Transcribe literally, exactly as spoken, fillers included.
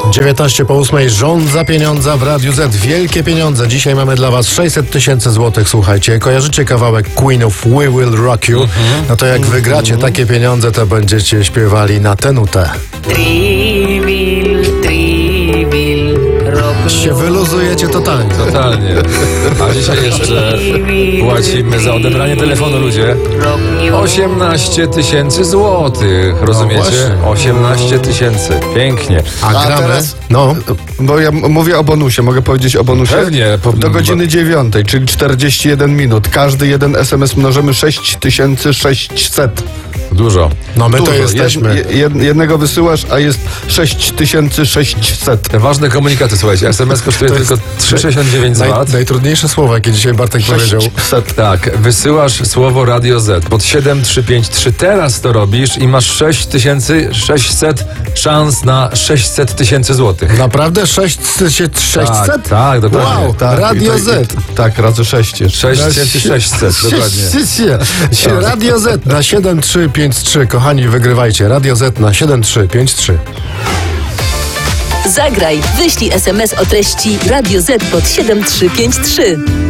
dziewiętnaście po ósmej, rząd za pieniądze w Radiu Z. Wielkie pieniądze. Dzisiaj mamy dla was sześćset tysięcy złotych. Słuchajcie, kojarzycie kawałek Queenów We Will Rock You? No to jak wygracie takie pieniądze, to będziecie śpiewali na tę nutę. Trivial, trivial, rock Się wyluzujecie totalnie. Totalnie. A dzisiaj jeszcze płacimy za odebranie telefonu, ludzie. osiemnaście tysięcy złotych. Rozumiecie? właśnie. osiemnaście tysięcy. Pięknie. A, A gramy? teraz- No. Bo ja m- mówię o bonusie, mogę powiedzieć o bonusie? Pewnie. Po- Do godziny dziewiątej, czyli czterdzieści jeden minut. Każdy jeden es em es mnożymy sześć tysięcy sześćset. Dużo. No my Dużo. to jesteśmy. Jed, jed, jednego wysyłasz, a jest sześć tysięcy sześćset. Te ważne komunikaty, słuchajcie. es em es kosztuje To jest tylko trzy sześćdziesiąt dziewięć Naj, złotych. najtrudniejsze słowo, jakie dzisiaj Bartek powiedział. sześćset. Tak, wysyłasz słowo Radio Z pod siedem trzy pięć trzy. Teraz to robisz i masz sześć tysięcy sześćset szans na sześćset tysięcy złotych. Naprawdę? sześćset? sześćset? tak, dokładnie. Wow, Tak, Radio i- Z. i- Tak, razy sześć jeszcze. sześć tysięcy sześćset, dokładnie. Radio Z na siedem trzy pięć trzy. Kochani, wygrywajcie. Radio Z na siedem trzy pięć trzy. Zagraj, wyślij es em es o treści Radio Z pod siedem trzy pięć trzy.